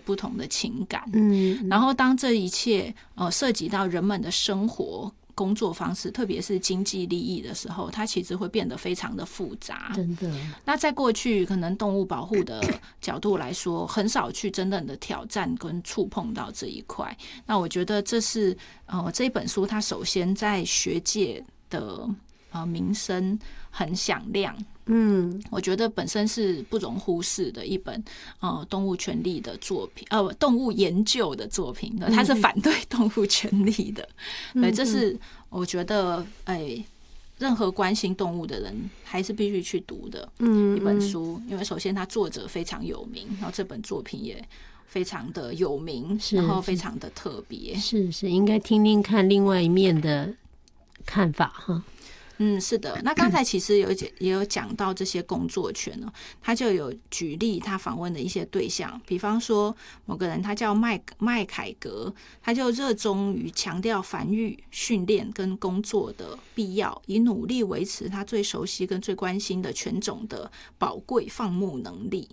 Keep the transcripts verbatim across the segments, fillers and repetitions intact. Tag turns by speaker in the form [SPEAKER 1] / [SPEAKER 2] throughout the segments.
[SPEAKER 1] 不同的情感。
[SPEAKER 2] 嗯，
[SPEAKER 1] 然后当这一切呃涉及到人们的生活工作方式，特别是经济利益的时候，它其实会变得非常的复杂。
[SPEAKER 2] 真的。
[SPEAKER 1] 那在过去可能动物保护的角度来说，很少去真正的挑战跟触碰到这一块。那我觉得这是呃这本书它首先在学界的呃名声很响亮。
[SPEAKER 2] 嗯，
[SPEAKER 1] 我觉得本身是不容忽视的一本呃动物权利的作品，呃动物研究的作品，它是反对动物权利的。对，这是我觉得哎，任何关心动物的人还是必须去读的一本书，因为首先它作者非常有名，然后这本作品也非常的有名，然后非常的特别。
[SPEAKER 2] 是是，应该听听看另外一面的看法哈。
[SPEAKER 1] 嗯，是的。那刚才其实有也有讲到这些工作权呢，他就有举例他访问的一些对象，比方说某个人他叫麦麦凯格，他就热衷于强调繁育、训练跟工作的必要，以努力维持他最熟悉跟最关心的犬种的宝贵放牧能力。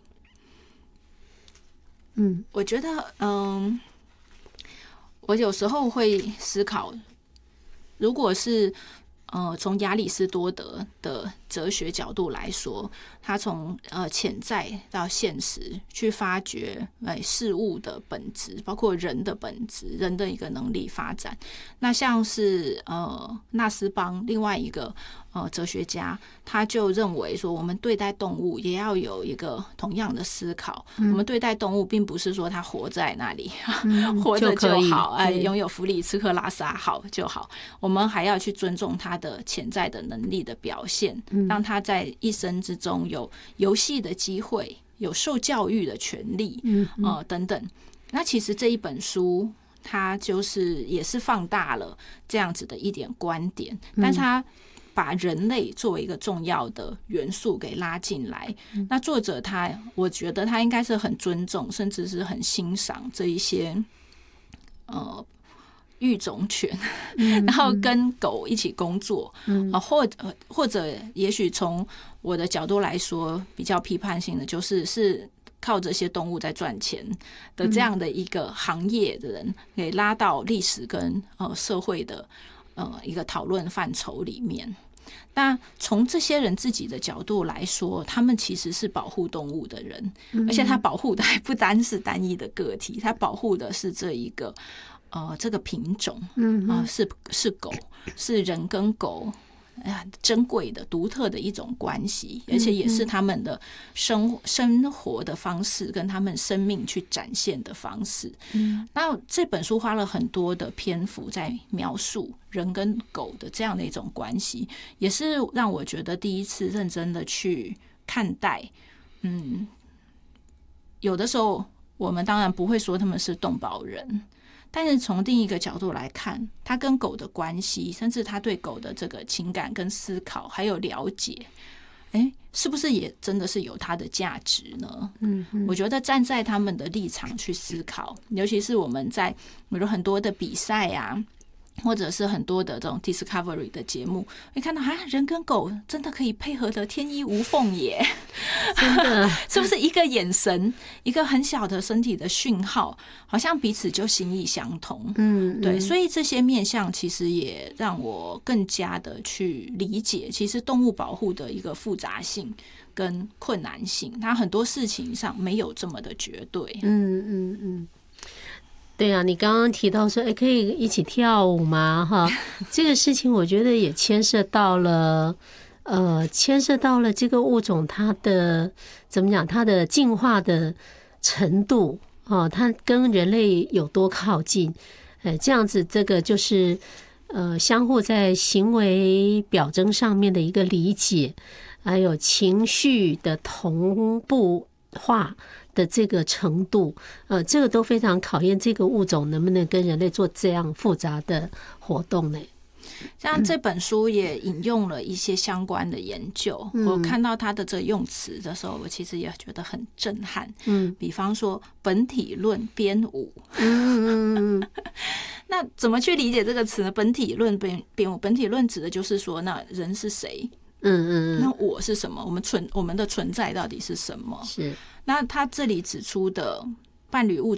[SPEAKER 1] 嗯，我觉得，嗯，我有时候会思考，如果是呃，从亚里士多德的哲学角度来说，他从呃潜在到现实去发掘哎事物的本质，包括人的本质，人的一个能力发展。那像是呃纳斯邦另外一个呃哲学家，他就认为说，我们对待动物也要有一个同样的思考。嗯、我们对待动物，并不是说它活在那里、嗯、活着就好，哎，拥有福利吃喝拉撒好就好。我们还要去尊重它的潜在的能力的表现，让它在一生之中有游戏的机会，有受教育的权利，嗯呃等等。那其实这一本书，它就是也是放大了这样子的一点观点，但是它把人类作为一个重要的元素给拉进来。那作者他，我觉得他应该是很尊重，甚至是很欣赏这一些呃。育种犬，然后跟狗一起工作，嗯、或者或者也许从我的角度来说，比较批判性的就是是靠这些动物在赚钱的这样的一个行业的人，给拉到历史跟呃社会的呃一个讨论范畴里面。那从这些人自己的角度来说，他们其实是保护动物的人，而且他保护的还不单是单一的个体，他保护的是这一个。呃，这个品种，嗯啊、呃，是是狗，是人跟狗，啊，珍贵的、独特的一种关系，而且也是他们的生生活的方式，跟他们生命去展现的方式。嗯，那这本书花了很多的篇幅在描述人跟狗的这样的一种关系，也是让我觉得第一次认真的去看待。嗯，有的时候我们当然不会说他们是动保人。但是从另一个角度来看，他跟狗的关系，甚至他对狗的这个情感跟思考还有了解，哎，是不是也真的是有它的价值呢？嗯，我觉得站在他们的立场去思考，尤其是我们在有很多的比赛啊，或者是很多的这种 Discovery 的节目，会看到啊，人跟狗真的可以配合得天衣无缝耶！
[SPEAKER 2] 真的，
[SPEAKER 1] 是不是一个眼神，一个很小的身体的讯号，好像彼此就心意相通？嗯，对，所以这些面向其实也让我更加的去理解，其实动物保护的一个复杂性跟困难性，它很多事情上没有这么的绝对。
[SPEAKER 2] 嗯嗯嗯。对啊，你刚刚提到说，哎，可以一起跳舞吗？哈，这个事情我觉得也牵涉到了，呃，牵涉到了这个物种它的怎么讲，它的进化的程度啊，它跟人类有多靠近？哎，这样子，这个就是呃，相互在行为表征上面的一个理解，还有情绪的同步化的这个程度，呃，这个都非常考验这个物种能不能跟人类做这样复杂的活动呢？
[SPEAKER 1] 像这本书也引用了一些相关的研究，嗯、我看到他的这个用词的时候，我其实也觉得很震撼。嗯，比方说本体论编舞，嗯嗯那怎么去理解这个词呢？本体论编编舞，本体论指的就是说，那人是谁？嗯嗯嗯，那我是什么？我们存我们的存在到底是什么？是。那他这里指出的伴侣物